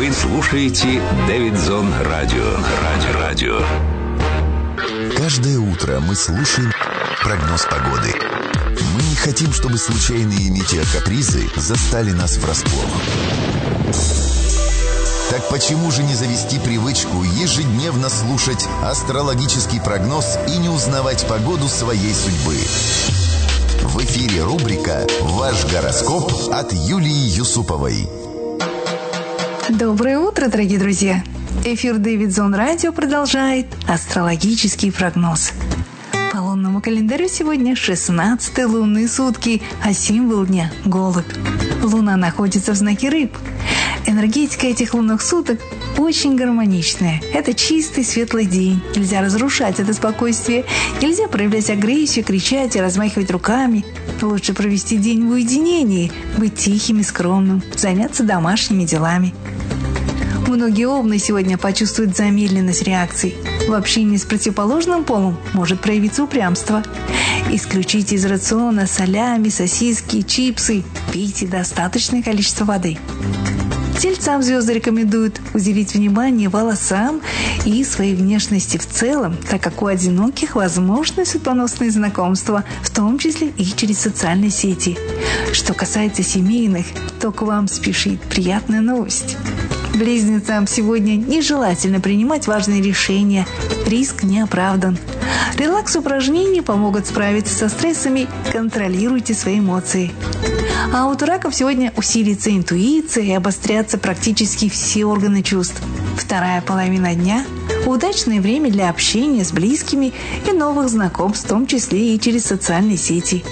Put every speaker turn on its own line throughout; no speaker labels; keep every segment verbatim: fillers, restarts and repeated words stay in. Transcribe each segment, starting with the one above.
слушаете Дэвидзон Радио. Радио. Радио.
Каждое утро мы слушаем прогноз погоды. Мы не хотим, чтобы случайные метеокапризы застали нас врасплох. Так почему же не завести привычку ежедневно слушать астрологический прогноз и не узнавать погоду своей судьбы? В эфире рубрика «Ваш гороскоп» от Юлии Юсуповой.
Доброе утро, дорогие друзья! Эфир Дэвидзон Радио продолжает астрологический прогноз. По лунному календарю сегодня шестнадцатые лунные сутки, а символ дня – голубь. Луна находится в знаке Рыб. Энергетика этих лунных суток очень гармоничная. Это чистый, светлый день. Нельзя разрушать это спокойствие. Нельзя проявлять агрессию, кричать и размахивать руками. Лучше провести день в уединении, быть тихим и скромным, заняться домашними делами. Многие овны сегодня почувствуют замедленность реакций. В общении с противоположным полом может проявиться упрямство. Исключите из рациона солями, сосиски, чипсы. Пейте достаточное количество воды. Тельцам звезды рекомендуют уделить внимание волосам и своей внешности в целом, так как у одиноких возможны судьбоносные знакомства, в том числе и через социальные сети. Что касается семейных, то к вам спешит приятная новость. Близнецам сегодня нежелательно принимать важные решения, риск не оправдан. Релакс-упражнения помогут справиться со стрессами, контролируйте свои эмоции. А у раков сегодня усилится интуиция и обострятся практически все органы чувств. Вторая половина дня – удачное время для общения с близкими и новых знакомств, в том числе и через социальные сети.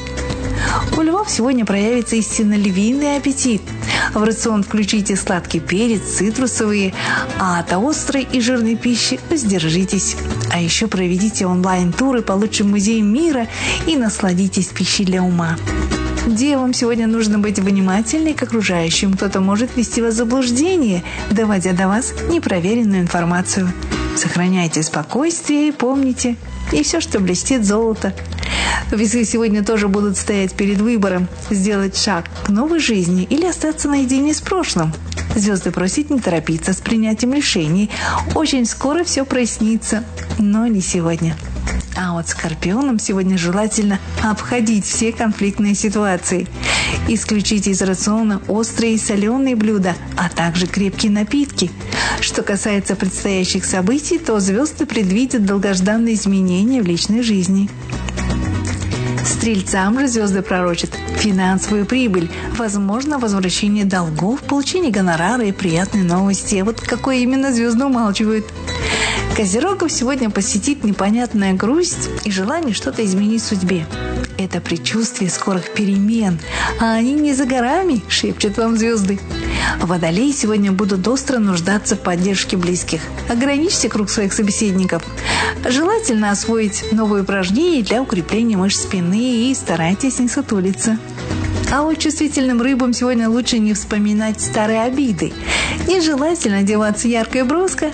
У львов сегодня проявится истинно львиный аппетит. В рацион включите сладкий перец, цитрусовые, а от острой и жирной пищи воздержитесь. А еще проведите онлайн-туры по лучшим музеям мира и насладитесь пищей для ума. Девам сегодня нужно быть внимательней к окружающим. Кто-то может ввести вас в заблуждение, доводя до вас непроверенную информацию. Сохраняйте спокойствие и помните, не все, что блестит, золото. Весы сегодня тоже будут стоять перед выбором – сделать шаг к новой жизни или остаться наедине с прошлым. Звезды просят не торопиться с принятием решений. Очень скоро все прояснится, но не сегодня. А вот скорпионам сегодня желательно обходить все конфликтные ситуации. Исключите из рациона острые и соленые блюда, а также крепкие напитки. Что касается предстоящих событий, то звезды предвидят долгожданные изменения в личной жизни. Стрельцам же звезды пророчат финансовую прибыль, возможно, возвращение долгов, получение гонорара и приятные новости. А вот какое именно звезды умалчивают. Козерогов сегодня посетит непонятная грусть и желание что-то изменить в судьбе. Это предчувствие скорых перемен, а они не за горами, шепчут вам звезды. Водолеи сегодня будут остро нуждаться в поддержке близких. Ограничьте круг своих собеседников. Желательно освоить новые упражнения для укрепления мышц спины и старайтесь не сутулиться. А вот чувствительным рыбам сегодня лучше не вспоминать старые обиды. Нежелательно одеваться ярко и броско,